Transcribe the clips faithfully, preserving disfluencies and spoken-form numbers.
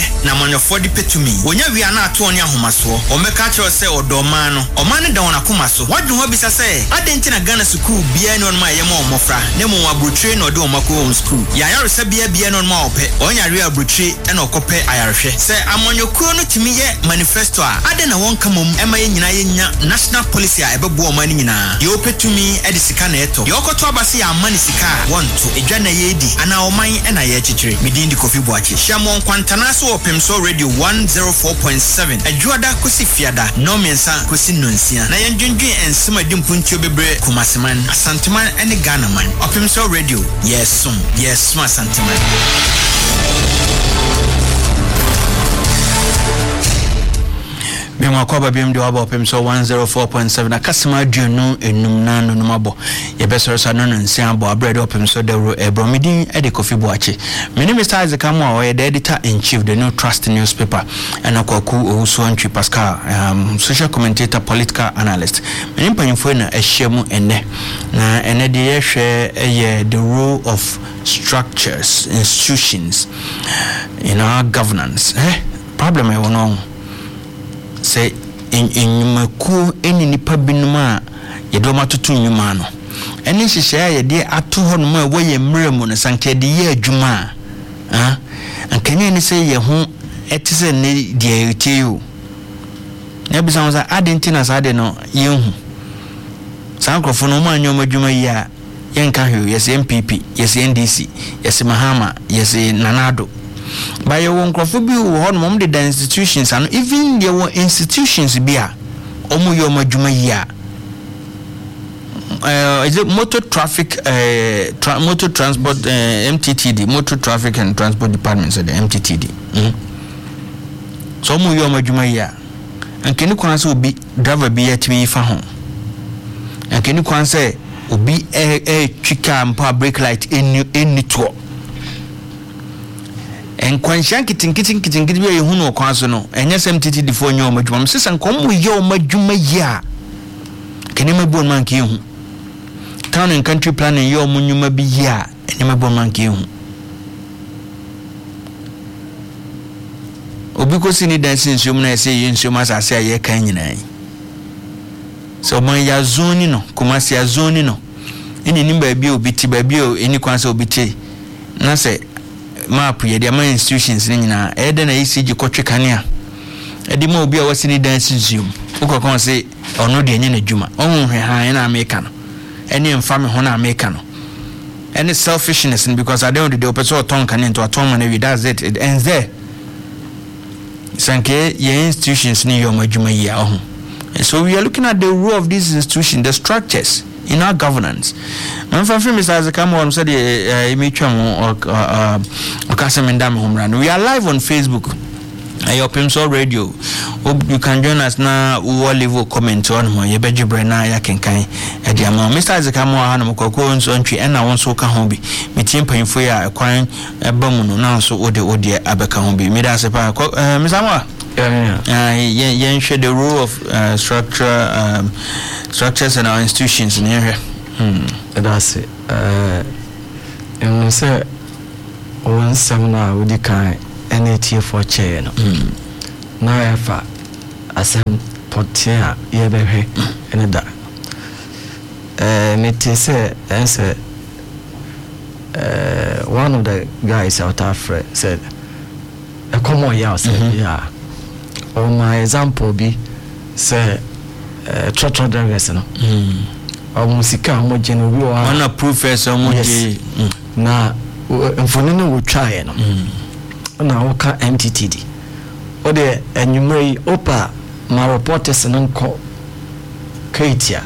na manyofo di petumi wonya wi ana ato oni ahomaso o meka kire se odoma no o ma ne da wona komaso wadwe ho bisa se adenti na Ghana school bia ne on ma yema omofra ne mo abrotre na ode omako home school ya yare se bia bia ne on ma ope onya re abrotre e na okope ayarehwe se amanyokuro no timi ye manifesto a ade na won kamom e ma ye nyina ye nya national policy a ebebo o ma ni nyina ye opetumi e de sika na eto ye okoto abase ya amani sika wonto edwa na ye di ana o man e na ye chichire midin di Kofi Boachi Shamon kwantana so Opemso Radio one oh four point seven adwoada kosi fiada no mensa kosi nonsia na ye dwendwen ensema di mpuntio bebre kumaseman asanteman ene Ghana man Opemso Radio yes sum yes ma asanteman Bima kwa babim do aba Opemso one oh four point seven akasema aduonu enum na no numabo ye besoro sa no nsia abo abrede Opemso dewro ebromidin e de Kofi Boachi mini Mister Isaac Amoah the editor in chief the New Trust newspaper and akwaku owusu antwi Pascal um, social commentator political analyst mini panyimfo na ehyemu enne na enne de ye hwe eye the role of structures institutions in our governance eh problem e wono say in in maku eni nipa binuma ye do matoto nyuma no eni hihye ye de ato ho no ma wo ye mremu no sanke de ye adwuma ah ankanya ni say ye ho etise ne de etiu na bisa won say adentina sa de no ye hu sankrofo no ma anyoma adwuma yi a ye nka hwe yes M P P yes N D C yes Mahama yes Nanado by your own crofobia or mom the institutions and even your institutions bia omu yo majuma ya uh is it motor traffic uh tra motor transport uh, M T T D motor traffic and transport department so the M T T D mm? so omu yo majuma ya and can you kwanse obi driver bi yatimi fa ho and can you kwanse obi eh eh twika mpa brake light eni eni to en kwanshan kitin kitin kitin kitin bi ehunu okwanso no enye sem titi di fo nyo madwuma msesa nkom ye o madwuma ya kene mabon man ke hu town and country planning ye o munyuma bi ya ene mabon man ke hu obi ko sini dancing nsum na ese ye nsum asase aye kan nyina so man ya zoni no Kumasi ya zoni no eni nimba bi obi ti ba bi o eni kwanso obi ti na se map ye de ma institutions ni nyina e de na E C G kotwe kanea e de ma obi a wasini dance zoom ukokon se ono de enye na djuma ohun hwe han na America no ene mfa me ho na America no any selfishness because I don't do the person ton kan into atom na we that's it it ends there sanke ye institutions ni yo madjuma yi a ohun so we are looking at the role of these institutions the structures in our governance. Man from Mister Isaac Amoah said eh emetwa mo okasemenda me homran. We are live on Facebook. Ayo Opemso Radio. You can join us now. We will leave comment on mo ye bejibre na ya kenkan e dia ma Mister Isaac Amoah na mokoko nso ntwi e na wonso ka ho bi. Metie mpanfo ya kwan e ba mu no na nso ode ode abeka ho bi. Me da se pa Mister Amoah yeah yeah yeah yeah share the role of uh, structure um, structures and our institutions in here hmm that's it uh and say one seminar we can N A T for chair no na efa asem potia ye be hwe ene da eh me te say answer uh one of the guys out Africa said a common yeah said yeah on my example be say uh trotro drivers no mm o musika mo je no bi o na professor mo je na mfoni no wo twae no na wo ka M T T D o de enumere opa ma reporters no ko Ketia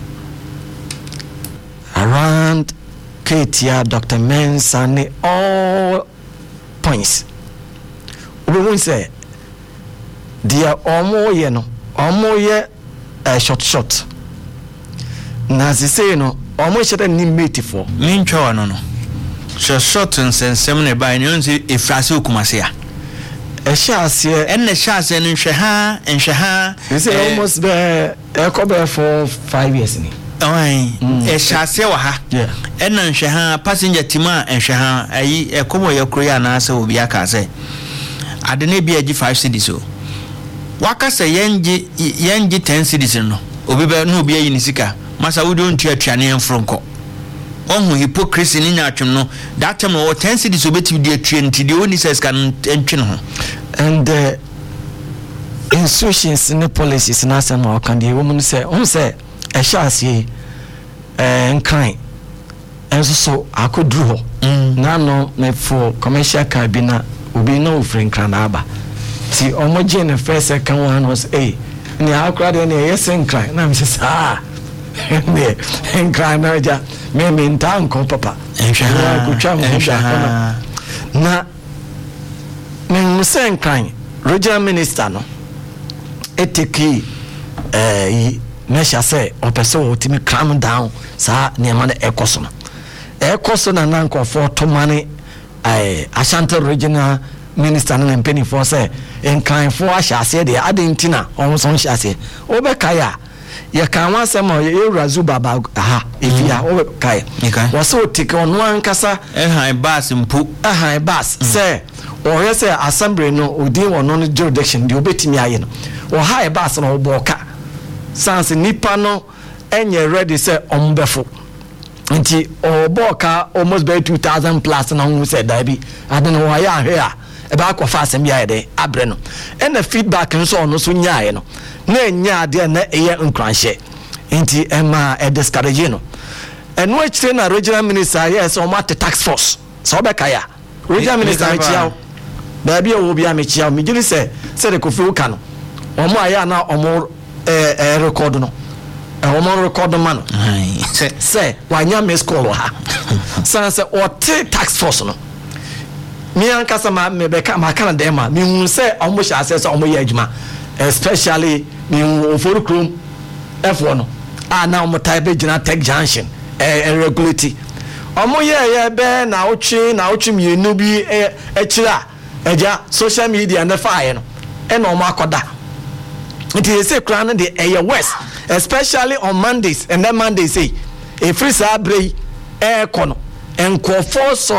around Ketia Doctor Mensah and all points we won't say dia omo ye no omo ye uh, short short na se say no omo shete ni mate for me ntwa no no short short nsensem ne ba ni onse efrase okumase ya e sha ase en ne sha ase ne hwe ha enhwe ha you say almost the e ko be for five years ni oi e sha ase wa ha yeah en na nhwe ha passenger tima enhwe ha ayi e komo ye kro ya na ase obi aka ase ade na bi agi five cedis o waka say yengi yengi ten cedis no obi be no obi ayi ni sika masa wo don tua tuane enfronko ohun hypocrisy ni nya atwem no that time no ten cedis obeti di atue nti de oni says kan entwe no and the institutions and policies na say ma kan de woman say on say e sha asie eh nkan enso so akoduru ho na no me for commercial car bi na obi na ofrin kran na aba ti omoje ne first second one was eh ni akra de ne yes nkran na me say ah ne nkran na ja me me ntan ko papa ehwa kutwa mo da na me say nkran regional minister no etiki eh measure say opeso otimi calm down sa niema na ekoso no ekoso na nankofo to mane eh Ashanti regional minister na mpeni for say enkan for ahyase de adentina on so ahyase obekaya ye kan wasem o Ewurazu baba aha efia obekaya wase otike ono ankasa ehan bus mpu ehan bus say o ye say assembly no odin wono no jurisdiction de obetimi aye no o ha bus no oboka sanse nipa no enye ready say ombefo nti oboka almost by two thousand plus na hu say da bi adene wo ya ahwe a e ba akwa fa asem ya de abre no and the feedback nso ono so nyaaye no na enya ade na eye nkranhye nti ema e discourage no eno achire na regional minister yes o mat tax force so obeka ya regional minister chia da bi o bi amechia mi giri say say de kofi uka no omo aya na omo eh eh record no e omo record man say say wanya miss call ha say say o t tax force no mi ankasa ma me be ka ma kana dem ma mi hu say omo sha say say omo ye adwuma especially mi hu oforu krom F one no ah na omo type gina tech junction eh regulate omo ye ye be na ochi na ochi mi enu bi e kira eja social media na fire no e na omo akoda it is a crown the air west especially on Mondays and then Monday say a free sabre air kono enko for so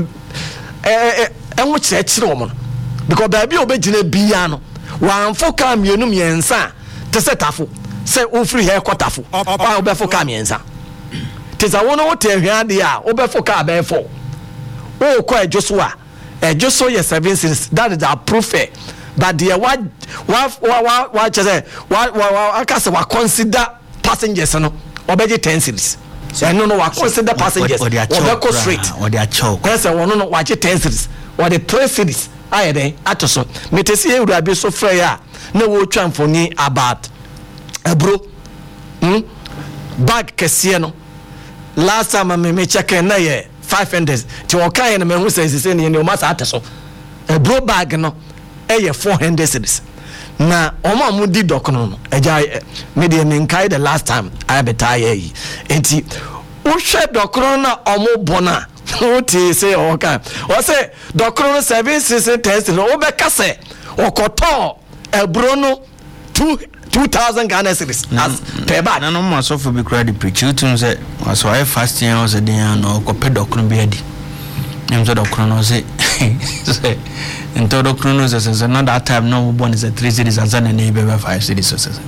eh eh which church woman because baby obegina bia no wan fo ka mienu miensa te setafo say o free hair kwatafo pa obefo ka miensa te za wono wote ahwa de a obefo ka be fo o ko ejoso a ejoso ye seven cents that is our proof but the what what what what say what what akase wa consider passengers no obeje ten cents and no no wa consider passengers or go straight or their choke yes one no wa ten cents or the three cents aye den atoso metesi Ewurabe so frɛ ya na wo twa mfoni about ebro hmm bag kese no last time me me check na ye five hundred ti wo kan na me hu sense se ne o ma sa ateso ebro bag no eye four hundred cedis na omo amudi dokono no eja me de me nkai the last time I beta ye enti wo hwe dokono na omo bona oti say o kan o say dokono seven sixty test no o be kase okoto ebro no two two thousand Ghana cedis as per bag na no mo so for be credit preach you tun say was why fasting was the no ko pe dokono be adi nem so dokono no say say in todo dokono so say not that time no born is a three cedis and then e be five cedis so say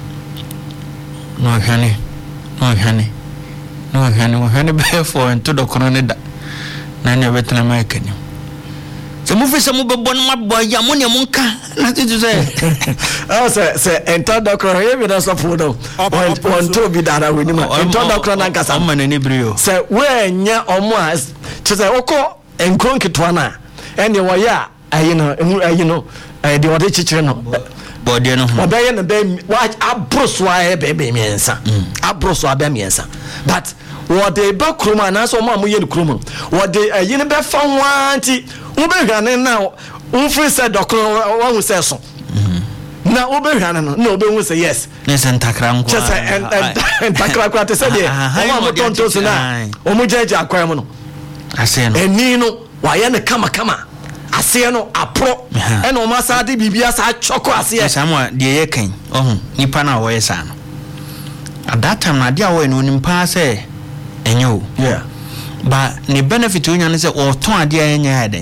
no hane no hane no hane no hane be for in todo dokono ne da na ne betena ma ekani se mo fi se mo be bon ma boy ya mo ne mo nka na ti say oh say say enter dokono ye be na so for do on to be that we ni ma enter dokono na nkasa o ma ne ni brio say we nya omo a ti say okọ enkron kitwa na ene wo ya ayi no ayi no eh de ode chichire no body no ho obe ye no be wa abroso a be be miensa abroso a be miensa but what they be kroma na so ma mo ye kroma what they ayi no be fa wanti wo be hwane na wo free say dokro wo hu say so na wo be hwane no na wo be hu say yes ne se ntakra nko just and ntakra kwa te say de wo mo tonto so na wo mo jeje akwa mo no ase no eni no wa ye ne kama kama ase no apro e no ma sa de bibia sa choko ase e samwa de ye kan ohun nipa na wo ye sa no at that time na dia wo no nimpa say enyo yeah but the benefit we nyan say o ton ade anya ade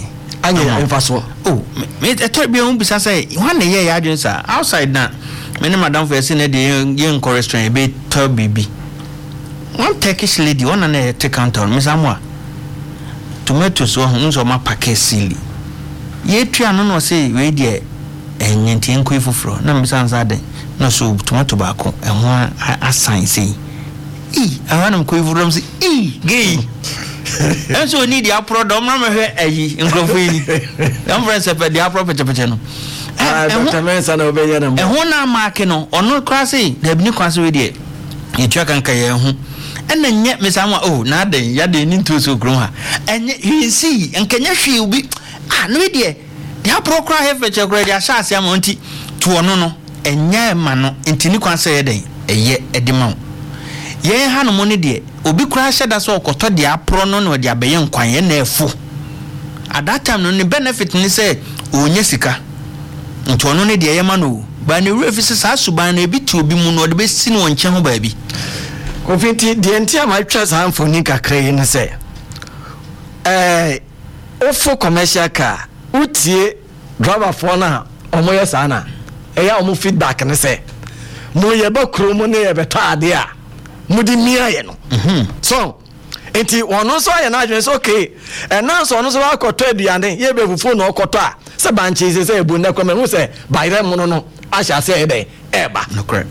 anya emfaso oh me eto bi on bisa say wan na ye ya adwen sa outside na me ne madam for say na de yen restaurant be to bibi one Turkish lady one na take counter me samwa tomatoes so nso ma packet silly ye tua no no say we de enyenti enko ifufuro na me sansa de no so tomato ba ko ehwo asan say e awanam ko ifufuro say e gay enso ni dia product na me hwe ayi nkrofo yi am friends e dia product peche no ah Doctor Mensa na obeya na ehwo na market no ono kra say da bi ni kwase we de ye tua kan ka ye hu ena nye mesamwa oh na den ya de ni nto so kro ha enye hinsi enkenya hwe obi ah no we de dia prokra hefe chekra dia sha ase amonti to ono no enye ma no ntini kwase ye den eye edima ye ha no mo ne de obi kura hyeda so okoto dia pro no no dia beye nkwan ye na efu at that time no ne benefit ni say onye sika nto ono ne de ye ma no ba ne refisi sa suban na ebi ti obi mu no de be si no nche ho ba bi Kofinti the entire my trust hand for Nika Crane say. Eh, ofo commercial car, utie driver for na omoye sana. Eya omo feedback ne say. Mo ye ba kromo ne ye beto ade a. Mo di mia ye no. Mhm. So, enti wono so ye na adwen so okay. E na so ono so akoto aduane, ye be fufu na okoto a. Se banchi se se ebu na kwame hu se bayre mo no no. Asha se e dey eba. No correct.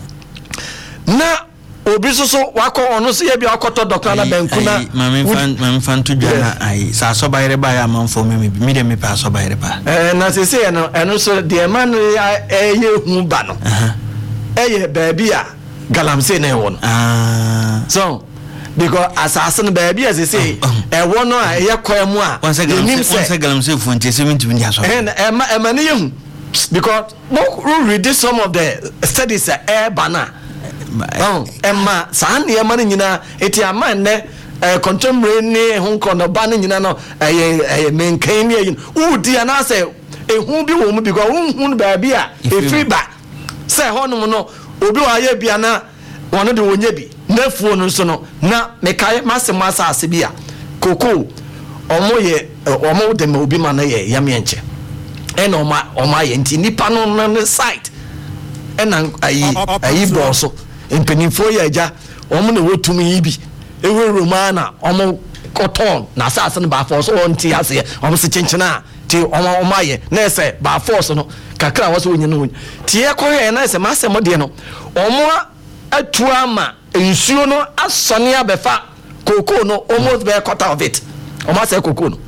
Na obi soso wako ono so ye bi akoto doctor na banku na mama fan mama fan to dwana ai sa so bayre ba ya man fo me me de me pa so bayre ba eh na se se no eno so de man eh ye hu ba no eh ye baby a galamse na ewo no ah so because assassin baby as say e wo no a ye kwam a nim se once galamse fu nti se minti ndi aso eh e ma e ma ne ye hu because we read some of the studies eh bana oh emma san ye man nyina eti ama ne contemporary ne hu kono ba ne nyina no eh eh menkan ne yin udi ana say ehu bi wo mu because hu ba bia efi ba say honum no obi wa ye bia na wono de wonye bi na fuo no so no na mekai masema asase bia koko omo ye omo de ma obi ma na ye yam yenche ena oma oma ye nti nipa no na site ena ayi ayi boso empenifo ye aja omo na wotumi yi bi ewe romana omo koton na asase no ba force on ti ase omo se chenchena ti omo oma ye na ese ba force no kakra wo so onye no ti e ko ye na ese ma se mo de no omo atu ama ensuo no asone abefa koko no almost be quarter of it omo se koko no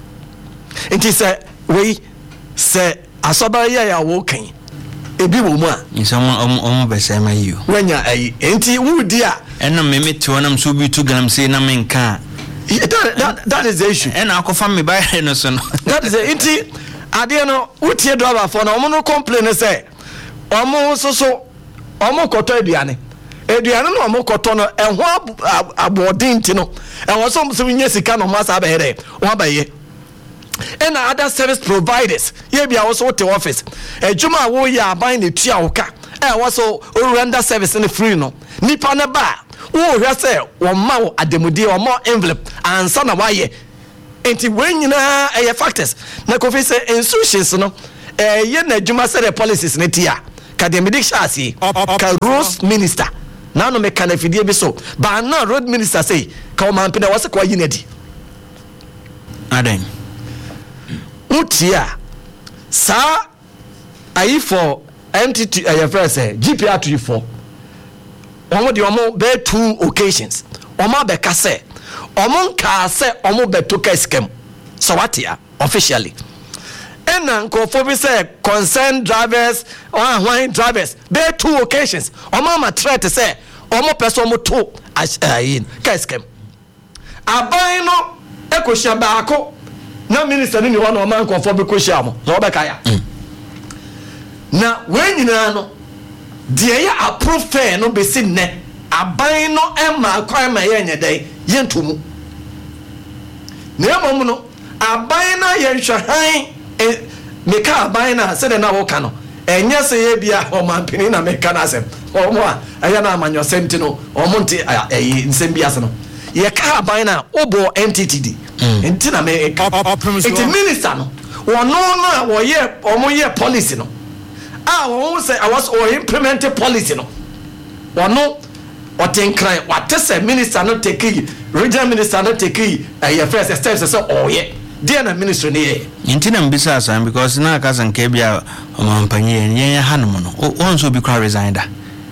nti se we se asoba ye ya wo kan ebi wo mu a insama om om be se ma yiyo wanya ai enti wudi a eno meme ti wonam so bi tu ganam se na menka that, that, that is the issue ena akofa me ba no so no that is it enti ade no wutie driver for na omo no complain say omo so so omo koto aduane aduane no omo koto no ehwo abodin ti no ehwo so so nya sika no masa ba here o ba ye and other service providers ye bia also to office ejuma wo ya aban ne tua wo ka e wo so o render service ne free no nipa ne ba wo hwe se wo ma wo ademudi wo mo envelope ansa na wa ye enti when nyina e factors na ko fi se instructions no e ye na ejuma se the policies ne tia ka de medic shasi ka rules minister na no me ka na fidie bi so ba na road minister say ka o man pe na wo se ko yi na di adan utia sa ayi for entity uh, first uh, G P R two four omo de omo be two occasions omo be ka se omo nka se omo be to ka scam so what ya officially and nko for be say concerned drivers or when drivers be two occasions omo ma threat say omo person omo to ayin ka scam aban no ekohia baako na minister ni wa no man konfo be kohia mo so be kaya na when nyina no de ya approve fair no be sin ne aban no ema kwa ma ye nyedai ye ntomu na emom no aban na ye hwahan me ka aban na se de na wo ka no enye se ye bia o man pini na me ka na asem o mo a aya na amanyo senti no o mo nti ayi nsem bia se no ye ka aban na obo entity di enti na me it minister no one no no year or year policy no ah won say I was or implementing policy no one no or ten cry what say minister no take regional minister no take eh first steps say oh yeah dear na minister ne intina mbisa asan because na aka san ke bia omampanye yen hanom no on so bi kwa resign da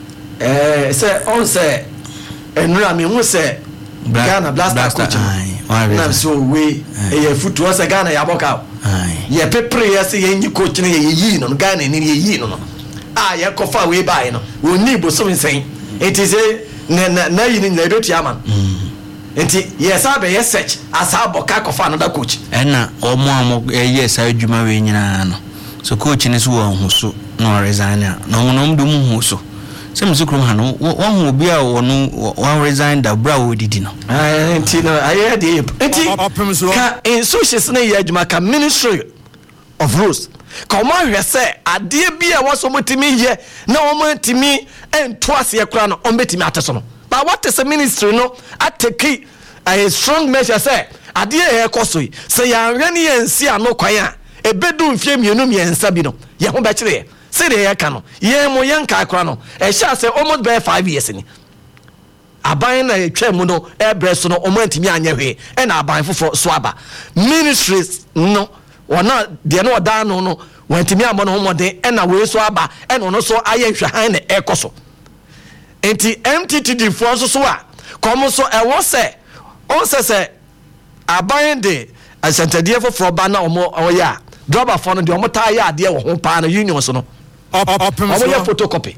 eh say on say enura me hu say Ghana blaster coach na so we e futu say Ghana ya boka ye pepre ye say yen coach ne ye yi no Ghana ne ye yi no no ah ye kofa we buy no oni bo so nsen it is na na yi ni na do tiaman enti yes abe yes search asa boka kofa no da coach ena omo amo yes adwuma we nyina no so coach ne so won huso no resign na no no dum huso se muzukuru hano won hu obi a wonu won resign da bra wo didi no ah enti no aye de enti ka in socials na ye adwuma ka ministry of rules ka mo hwe se ade bia wo so mutimi ye na wo mutimi ento ase kura no on betimi ateso no but what is the ministry no atake a strong measure say ade ye koso yi se ya hwe ne ye nsi ano kwan a ebedu mfie mienu miensa bi no ye ho be kire se de ye ka no ye mo ye nka akra no e sha se almost be five years ni aban na etwa mu no e breso no omo antimi anye hwe e na aban fofo so aba ministries no wona de no odan no no wantimi amo no homode e na we so aba e no no so aye hwahan na e koso enti M T T D fo so so a komo so e wo se on se se aban de asantadie fofo ba na omo oya driver for no de omo ta ya ade wo ho pa na union so no omo ya photocopy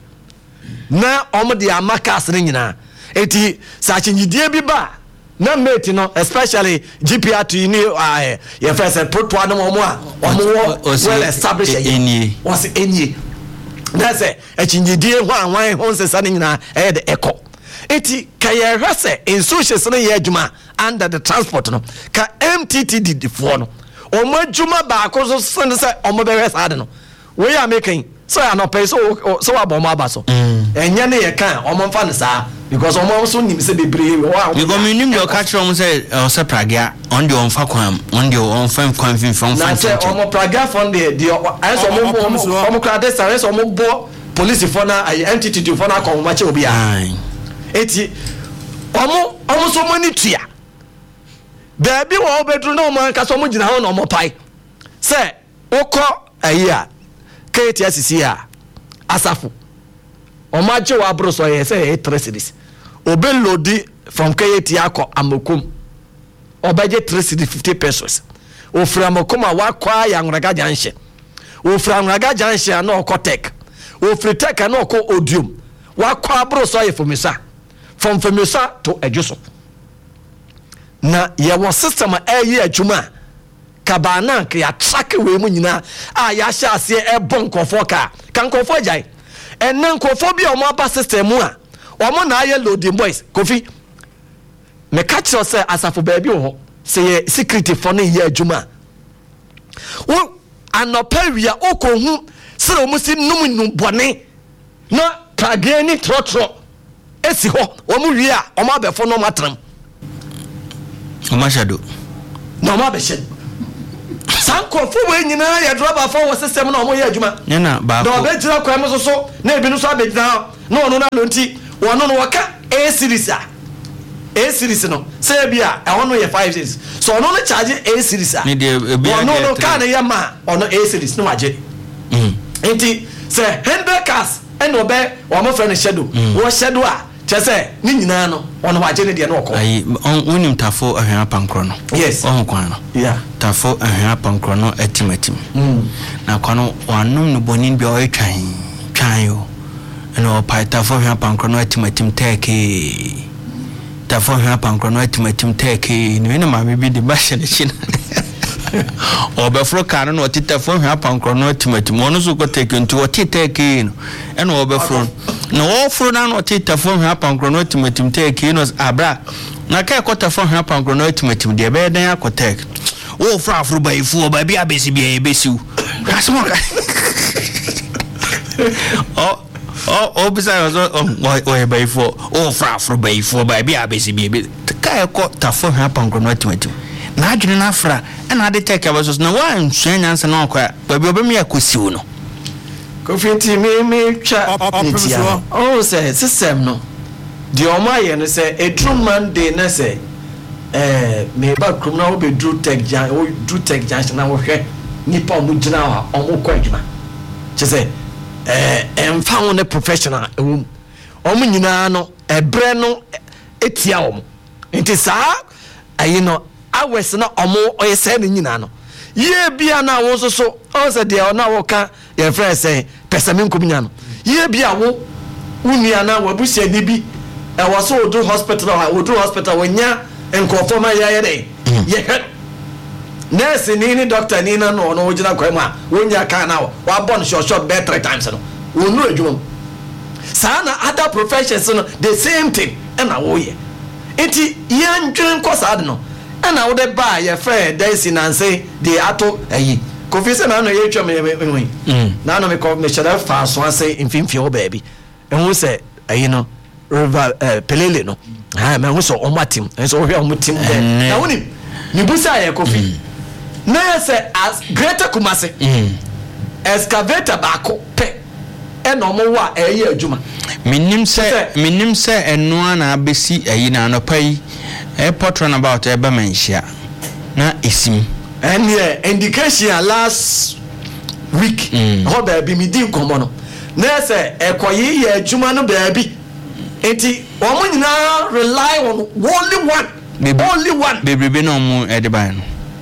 na omo de amakas ne nyina eti sa chinyidie bi ba na mate no especially G P R T ni eh your first proto adam omo a omo well established enie was enie na say e chinyidie ho anwan ho nsesa ne nyina eh de echo eti ka ye hwese in socials no ye adwuma under the transport no ka M T T D fo no omo adwuma ba ko so sen say omo be hwese ade no we are making so ya no pay so so abomo aba so enye ne ye kan omo mfa ne sa because omo so nim se bebre wa we go minim do catch omo say o se pragia on the on fa kwan on the on fa kwan fin from na say omo pragia fund the the I so omo omo kra de sare so omo bo police for na entity to for na ko ma che obi a eti omo omo so mani tua da bi wo bedru na omo anka so omo gina ho na omo pai say ukọ ayi a K T S C a asafu omaje wa bro so ye say e three cities obe lodi from K T akọ amokum obaje three cities fifty pesos ofra amokum a wakwa ya nraga janhye ofra nraga janhye na okotek ofri tek na oko odium wakwa bro so ye fomisa from fomisa to ejuso na ye wo system a ye adwuma kabana ka ya track we mu nyina a ya sha ase e bon kofo ka kan kofo jai enen kofo bi o mo aba system mu a o mo na aye loading boys kofi me catch you say asafo ba bi ho say security for na ye adwuma wo anopa wi a okohu se o mu si num num bone na kageni trotro esi ho o mu wi a o ma be fo no matram o ma shado no ma be shed sanko fu we nyina ya driver for wo system na o mo ye adwuma nyana ba ko do be jira kwa mo so so na ebi no so abegyina na ono na lonti wono no waka A series a A series no say bia e wono ye five series so ono no charge A series a ni de ebi ya no no ka na ya ma ono A series no waje mm enti say one hundred cars and obe wo mo friend shadow wo shadow a chese ni nyina no ono waje ne de na okọ ayi onim tafo ahwa pankro no yes ohun kwan no yeah tafo ahwa pankro no etimatim mm na kwano wanum no bonin bia o twan twan yo no pa tafo ahwa pankro no etimatim take tafo ahwa pankro no etimatim take ni na ma bi de ba hye ne china obefro kan no titafo ahwa pankro no etimatim ono so ko take nti o take no ena obefro no ofro na no titafo ahwa pankro no etimatim take no abra na ka ekotafo ahwa pankro no etimatim de be dan akotek o fra afro ba ifu ba bia besi bia ebesiu asmo ka o o o bisa so o ba ifu o fra afro ba ifu ba bia besi bia ka ekotafo ahwa pankro no etimatim na adwene na fra and I did take a was no one, Shane and Sanoka, but we be a cusino. Coffee me, me, chat. Oh, say, system no. The Omai and say, a true man, they say, eh, maybe criminal be drew tech jan or drew tech junction. I will hear Nippon Mujina or Mukojima. She say, eh, and found a professional. Omunino, a breno, etiaum. It is a, you know, I was not a more or a sending Yinano. Ye be a now also so, also they are now okay, your friend say, Pesamin Cumiano. Ye be a wo, Uniana, Wabusia Nibi, I was so do hospital, I would do hospital when ya and conform my day. Ye nurse in any doctor, Nina, no, no, original Quema, when ya can now, one born short short bed three times. We know you. Sana other professions, the same thing, and I owe ye. Iti yan dream course, I don't know. And I would buy a fair days in and say, the ato, eh, confess, I know you tell me. Now, no, me call me shall fast one say in film for your baby. And we say, you know, River Pelelino. I am also on my team, and so we are on my team. Now, when you buy a coffee, now say, as greater Kumase, excavator bako, pe, and no more a year, Juma. Minim say, minim say, and no one I be see a yin no pay. A portrait about Ebermanshire. Na isim. And yeah, indication last week. Oh, baby, me dim common. Nurse, a quiet Jumano baby. Eti, woman now rely on only one. Baby, only one. Baby, be no more at the band.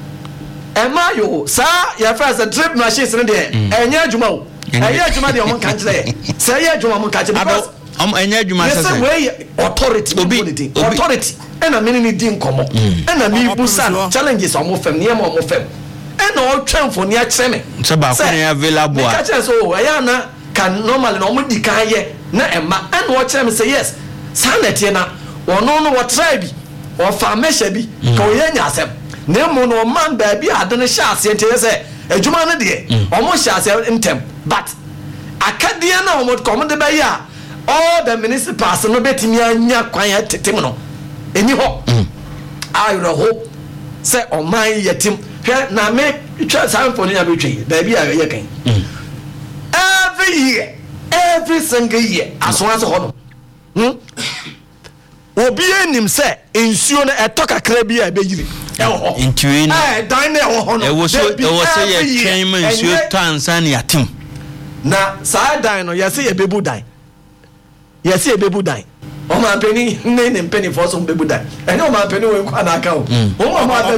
Emma, you, sir, your first a drip machine in there. And yeah, Jumo. And yeah, Juma, the woman can't say. Say, yeah, Juma, catch about. Um, and yeah, Juma, way authority, authority, authority. And a minute didn't come up. And a me busan challenges on Mofem, near Mofem. And all train for near Treme. So, available. Catches, oh, Ayana can normally normally decay, na Emma, and watch them say yes. Sanetiana, or no, no, what tribe, or Farmeshabi, Koyana Sem. Nemo no man, baby, I don't know, shall say, a Jumana dear, almost shall say in temp. But I can't dear no more common the Baya. All the minister pass no betting me quiet Timono. Anyhow, I will hope, say, on my yetim, now make time for the arbitrary, baby. I reckon. Every year, every single year, as one as a honor. Hm? Obi him say, ensure a talk a crabby, I beg you. Intuition, I dine there or honor. It was so, it was a chairman, your Tanzania team. Now, side dine or you say a baby die. You see a baby die. Oh, my penny, name and penny for some baby die. And no, my penny will come out. Oh, my